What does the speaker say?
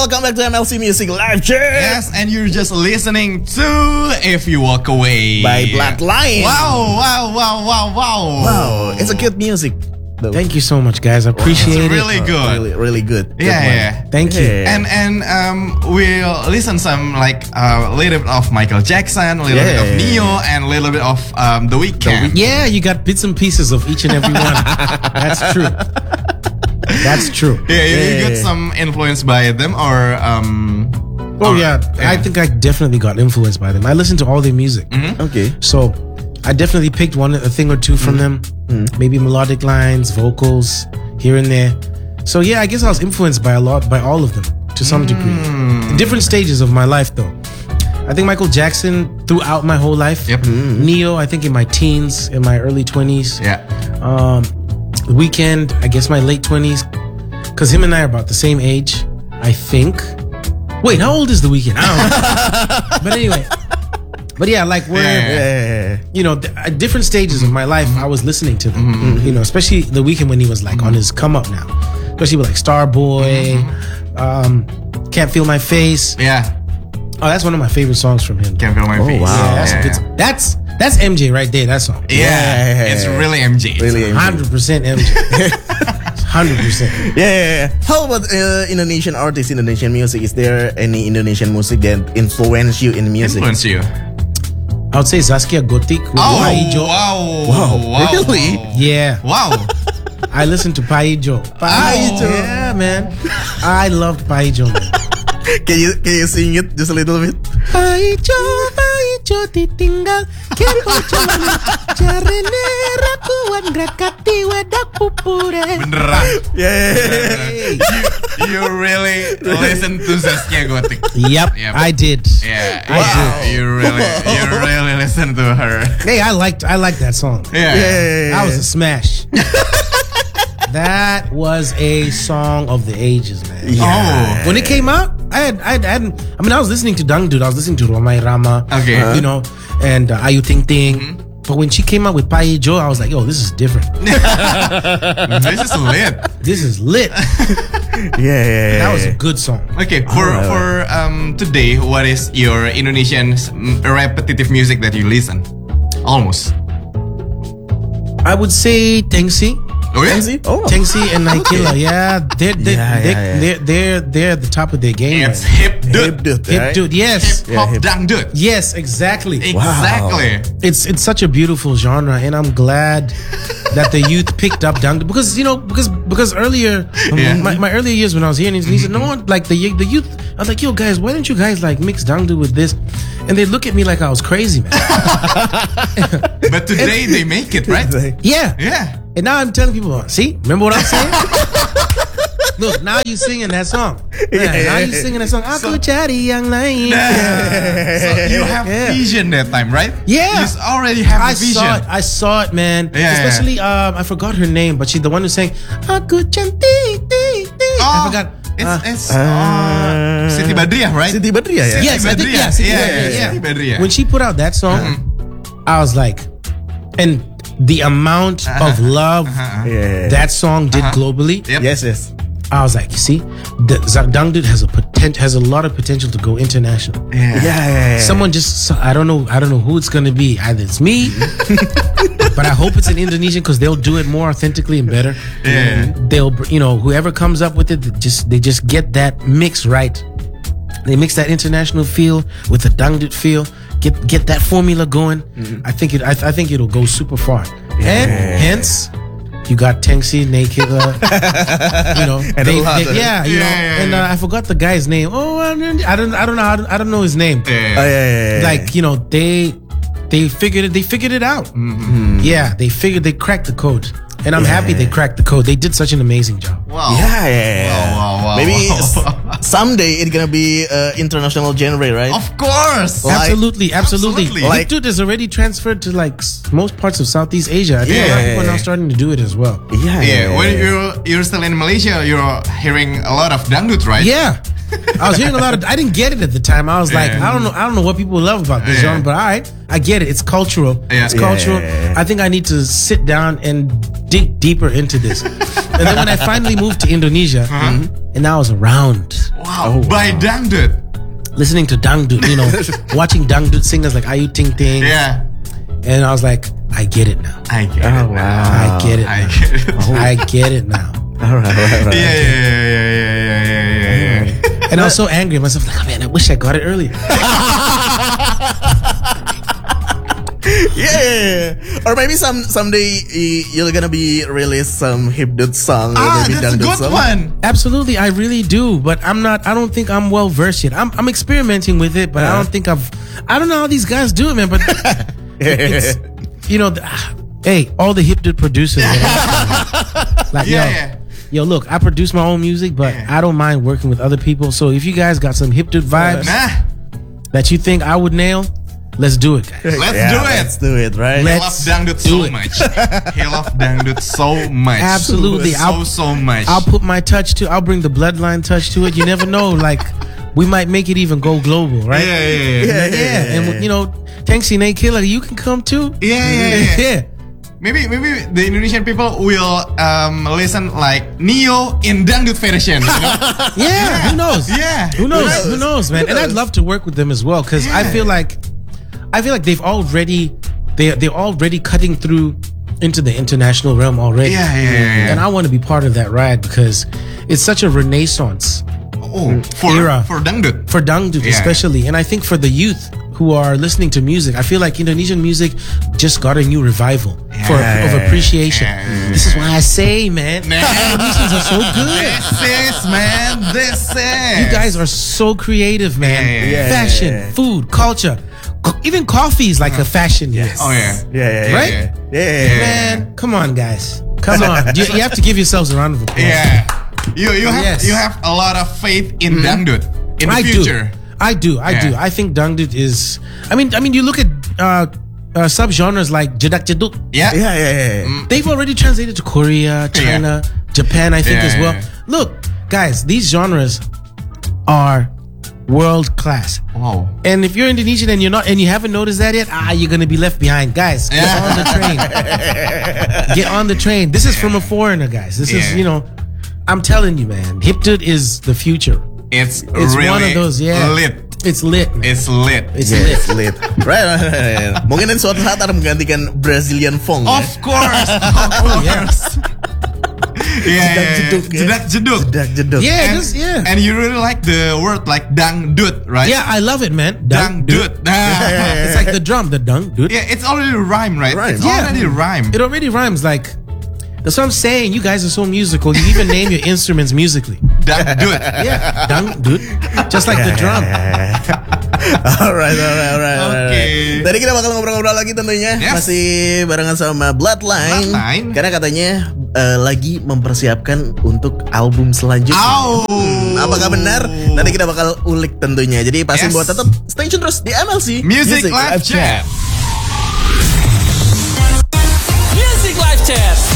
welcome back to MLC Music Live Check. Yes, and you're just listening to If You Walk Away by Bloodline. Wow, It's a good music. Thank you so much, guys. I appreciate it's really it. good. Really good. Yeah. Thank you. Yeah. And we'll listen some like a little bit of Michael Jackson, a little bit of Neo, and a little bit of The Weeknd. Yeah, you got bits and pieces of each and every one. That's true. That's true. Yeah, you got some influence by them, or Oh yeah, I think I definitely got influenced by them. I listened to all their music, Okay. so I definitely picked a thing or two from them. Maybe melodic lines, vocals here and there. So yeah, I guess I was influenced by all of them to some degree. Different stages of my life, though. I think Michael Jackson throughout my whole life. Yep. Neo, I think in my teens, in my early 20s. Yeah. Weekend, I guess my late 20s, because him and I are about the same age, I think. Wait, how old is The Weeknd? I don't know. But anyway, yeah, like we're you know, at different stages of my life, I was listening to them. You know, especially The Weeknd when he was like on his come up now, especially with like Starboy, Can't Feel My Face. Yeah. Oh, that's one of my favorite songs from him. Can't Feel My Face. wow. Yeah, that's MJ right there. That song. Yeah. It's really MJ. Really. 100% MJ. 100%. Yeah. How about Indonesian artists, Indonesian music? Is there any Indonesian music that influence you in music? Influence you. I would say Zaskia Gotik with Paijo. Wow. Really? Yeah. Wow. I listened to Paijo. Paijo. Yeah, man. I loved Paijo, man. Can you sing it just a little bit? Paijo ditinggal kepo cuman jarene rakuan grakati wedak pupure. Beneran. Yeah. You really listen to Zaskia Gotik. Yep, I did. Yeah. I did. You really listen to her. Hey, I liked that song. Yeah. That was a smash. That was a song of the ages, man. Yeah. When it came out, I was listening to Dangdut, I was listening to Romai Rama, Okay. you know, and Ayu Ting Ting. But when she came out with Paijo, I was like, yo, this is different. This is lit. This is lit. Yeah. That was a good song. Okay, for today, what is your Indonesian repetitive music that you listen? Almost. I would say Tengsi. Oh yeah. Tengsi and Naikila. Yeah, they're at the top of their game. It's right? hip dude. Hip dude, yes. Hip hop dangdut. Yes, exactly. Exactly. It's such a beautiful genre, and I'm glad that the youth picked up dangdut because earlier, my earlier years when I was here, and he said, no one like the youth. I was like, yo guys, why don't you guys like mix dangdut with this? And they look at me like I was crazy, man. But today they make it, right? Yeah. Yeah. And now I'm telling people, see, remember what I'm saying? Look, now you singing that song. Now you singing that song. Aku cari yang lain. So you have vision that time, right? Yeah. You already have the vision. I saw it, man. Yeah, Especially, I forgot her name, but she's the one who sang Aku cantik. I forgot. It's Siti Badriah, right? Siti Badriah, yeah. Yes, I think, Siti yeah. Badriah. When she put out that song, I was like, and the amount of love that song did globally. Yep. Yes. I was like, you see, the Dangdut has a lot of potential to go international. Yeah. Someone I don't know who it's gonna be. Either it's me, but I hope it's an Indonesian because they'll do it more authentically and better. Yeah. They'll, whoever comes up with it, they just get that mix right. They mix that international feel with the Dangdut feel. Get that formula going. I think it'll go super far. And hence, you got Tengsi, Naked, and and I forgot the guy's name. Oh, I don't know his name. Like they figured it out. Yeah, they cracked the code. And I'm happy they cracked the code. They did such an amazing job. Wow. Yeah. Wow. Maybe someday it's gonna be international genre, right? Of course. Absolutely. Like- Dangdut is already transferred to like most parts of Southeast Asia. I think a lot of people are now starting to do it as well. Yeah. When you're still in Malaysia, you're hearing a lot of dangdut, right? Yeah. I was hearing a lot of. I didn't get it at the time. I was like, I don't know what people love about this genre, but all right, I get it. It's cultural. It's cultural. I think I need to sit down and dig deeper into this. And then when I finally moved to Indonesia, and I was around Wow. By Dangdut. Listening to Dangdut, you know, watching Dangdut singers like Ayu Ting Ting. Yeah. And I was like, I get it now. I get it now. I get it. I get it. I get it now. All right. Yeah. And I was so angry at myself, like, oh, man, I wish I got it earlier. Yeah. Or maybe someday you're gonna be release some Hipdut song. Maybe that's a good song. one. Absolutely, I really do, but I don't think I'm well versed yet. I'm experimenting with it, but I don't think I don't know how these guys do it, man, but it's, you know, hey, all the Hipdut producers, like, yo, look, I produce my own music, but I don't mind working with other people. So if you guys got some Hipdut vibes that you think I would nail, let's do it, guys. Let's do it, right? He loves Dangdut so much. He loves Dangdut so much. Absolutely. So much. I'll put my touch to I'll bring the bloodline touch to it. You never know, like, we might make it even go global, right? Yeah. And, you know, Tengsi Nay Killer, you can come too. Yeah. Maybe the Indonesian people will listen like Neo in Dangdut version. You know? Yeah, who knows? Yeah. Who knows, man? And I'd love to work with them as well, because I feel like they're already cutting through into the international realm already. Yeah. And I want to be part of that ride, because it's such a renaissance era for Dangdut. For Dangdut especially. And I think for the youth who are listening to music, I feel like Indonesian music just got a new revival of appreciation. This is why I say, man, Indonesians are so good. This is. You guys are so creative, man. Fashion, food, culture. Even coffee is like a fashion. Yes. Oh yeah. Right? Yeah. Man, come on, guys. Come on. You have to give yourselves a round of applause. Yeah. You have a lot of faith in Dangdut in the future. I do. I think Dangdut is. I mean, you look at subgenres like Jedak Jeduk. Yeah. They've already translated to Korea, China, Japan, I think as well. Look, guys, these genres are world class. Wow. And if you're Indonesian and you haven't noticed that yet, you're gonna be left behind, guys. Get on the train. Get on the train. This is from a foreigner, guys. This is, you know, I'm telling you, man. Hipdut is the future. It's really one of those, lit. It's lit, man. It's lit. It's lit. Right. Mungkin suatu saat akan menggantikan Brazilian funk. Of course. Jedak Jeduk. Yeah. And you really like the word like Dangdut, right? Yeah, I love it, man. Dangdut. It's like the drum, the Dangdut. Yeah, it's already rhyme, right? It's Yeah. already rhyme. It already rhymes. Like, that's what I'm saying. You guys are so musical. You even name your instruments musically. Dangdut. Yeah, Dangdut. Just like the drum. Alright. Okay. Tadi kita bakal ngobrol-ngobrol lagi tentunya. Yes. Masih barengan sama Bloodline. Karena katanya lagi mempersiapkan untuk album selanjutnya. Apakah benar? Nanti kita bakal ulik tentunya. Jadi pasti buat tetap stay tune terus di MLC Music Live Chat. Music Live Chat.